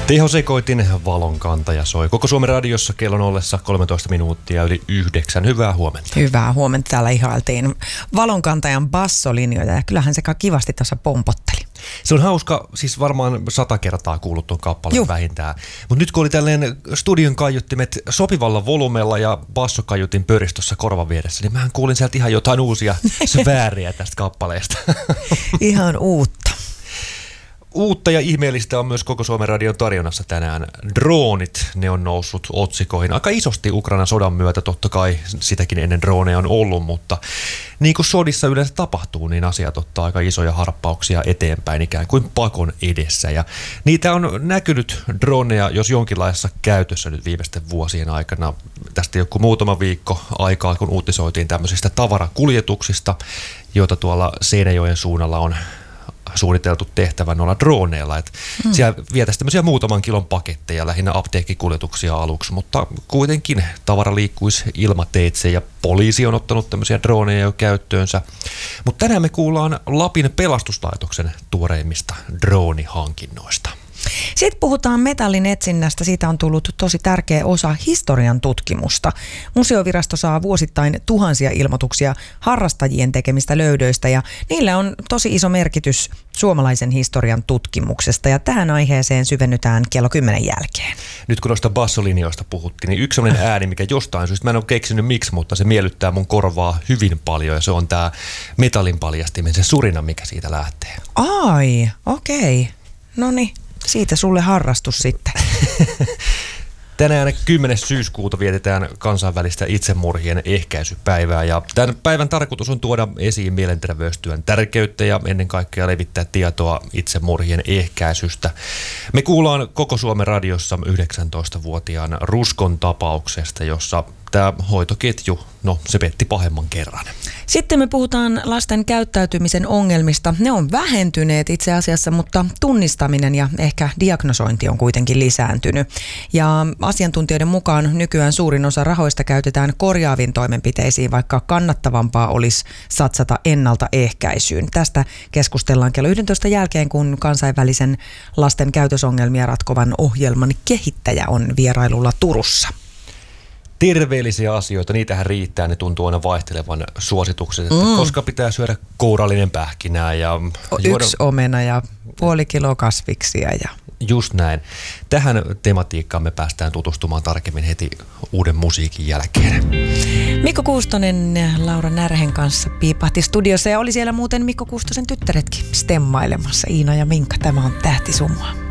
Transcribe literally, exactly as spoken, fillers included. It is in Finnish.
Tehosekoitin valonkantaja soi. Koko Suomen radiossa kellon ollessa kolmetoista minuuttia yli yhdeksän. Hyvää huomenta. Hyvää huomenta. Täällä ihailtiin valonkantajan bassolinjoja ja kyllähän se kivasti tuossa pompotteli. Se on hauska, siis varmaan sata kertaa kuullut tuon kappaleen Juh. vähintään. Mutta nyt kun oli tälleen studion kaiuttimet sopivalla volumella ja bassokaiutin pöristössä korvan vieressä, niin mähän kuulin sieltä ihan jotain uusia sfääriä tästä kappaleesta. Ihan uutta. Uutta ja ihmeellistä on myös Koko Suomen radion tarjonnassa tänään. Droonit, ne on noussut otsikoihin aika isosti Ukrainan sodan myötä. Totta kai sitäkin ennen droneja on ollut, mutta niin kuin sodissa yleensä tapahtuu, niin asiat ottaa aika isoja harppauksia eteenpäin ikään kuin pakon edessä. Ja niitä on näkynyt droneja jos jonkinlaisessa käytössä nyt viimeisten vuosien aikana. Tästä joku muutama viikko aikaa, kun uutisoitiin tämmöisistä tavarakuljetuksista, joita tuolla Seinäjoen suunnalla on suunniteltu tehtävän noilla droneilla. Et hmm. Siellä vietäisiin tämmöisiä muutaman kilon paketteja, lähinnä apteekkikuljetuksia aluksi, mutta kuitenkin tavara liikkuisi ilmateitse ja poliisi on ottanut tämmöisiä droneja jo käyttöönsä. Mutta tänään me kuullaan Lapin pelastuslaitoksen tuoreimmista droonihankinnoista. Sitten puhutaan metallin etsinnästä. Siitä on tullut tosi tärkeä osa historian tutkimusta. Museovirasto saa vuosittain tuhansia ilmoituksia harrastajien tekemistä löydöistä ja niillä on tosi iso merkitys suomalaisen historian tutkimuksesta. Ja tähän aiheeseen syvennytään kello kymmenen jälkeen. Nyt kun noista bassolinjoista puhuttiin, niin yksi sellainen ääni, mikä jostain syystä, mä en ole keksinyt miksi, mutta se miellyttää mun korvaa hyvin paljon ja se on tää metallin paljastimen, se surina, mikä siitä lähtee. Ai, okei. Okay. Noniin. Siitä sulle harrastus sitten. Tänään kymmenes syyskuuta vietetään kansainvälistä itsemurhien ehkäisypäivää ja tämän päivän tarkoitus on tuoda esiin mielenterveystyön tärkeyttä ja ennen kaikkea levittää tietoa itsemurhien ehkäisystä. Me kuullaan Koko Suomen radiossa yhdeksäntoistavuotiaan Ruskon tapauksesta, jossa tämä hoitoketju, no se petti pahemman kerran. Sitten me puhutaan lasten käyttäytymisen ongelmista. Ne on vähentyneet itse asiassa, mutta tunnistaminen ja ehkä diagnosointi on kuitenkin lisääntynyt. Ja asiantuntijoiden mukaan nykyään suurin osa rahoista käytetään korjaaviin toimenpiteisiin, vaikka kannattavampaa olisi satsata ennaltaehkäisyyn. Tästä keskustellaan kello yksitoista jälkeen, kun kansainvälisen lasten käytösongelmia ratkovan ohjelman kehittäjä on vierailulla Turussa. Terveellisiä asioita, niitähän riittää, ne tuntuu aina vaihtelevan suositukset, että mm. koska pitää syödä kourallinen pähkinää ja juoda... Yksi omena ja puoli kiloa kasviksia. Ja... Just näin. Tähän tematiikkaan me päästään tutustumaan tarkemmin heti uuden musiikin jälkeen. Mikko Kuustonen Laura Närhen kanssa piipahti studiossa ja oli siellä muuten Mikko Kuustosen tyttäretkin stemmailemassa. Iina ja Minkka, tämä on Tähtisumua.